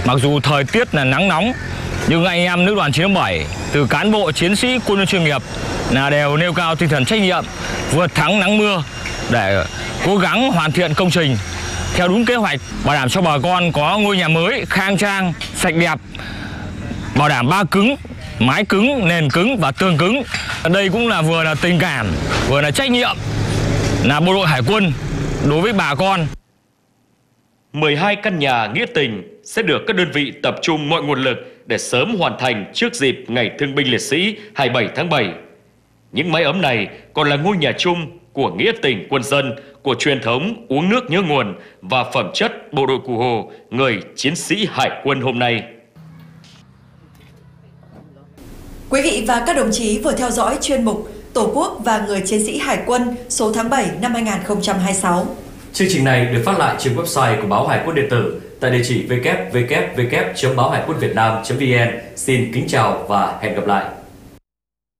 Mặc dù thời tiết là nắng nóng, nhưng anh em Lữ đoàn 957 từ cán bộ chiến sĩ quân nhân chuyên nghiệp là đều nêu cao tinh thần trách nhiệm, vượt thắng nắng mưa để cố gắng hoàn thiện công trình theo đúng kế hoạch, bảo đảm cho bà con có ngôi nhà mới khang trang, sạch đẹp, bảo đảm ba cứng, mái cứng, nền cứng và tường cứng. Đây cũng là vừa là tình cảm, vừa là trách nhiệm là bộ đội Hải quân đối với bà con. 12 căn nhà nghĩa tình sẽ được các đơn vị tập trung mọi nguồn lực để sớm hoàn thành trước dịp Ngày Thương binh Liệt sĩ 27 tháng 7. Những mái ấm này còn là ngôi nhà chung của nghĩa tình quân dân, của truyền thống uống nước nhớ nguồn và phẩm chất bộ đội Cụ Hồ, người chiến sĩ Hải quân hôm nay. Quý vị và các đồng chí vừa theo dõi chuyên mục Tổ quốc và người chiến sĩ Hải quân số tháng 7 năm 2026. Chương trình này được phát lại trên website của Báo Hải quân điện tử tại địa chỉ www.baohaiquanvietnam.vn. Xin kính chào và hẹn gặp lại.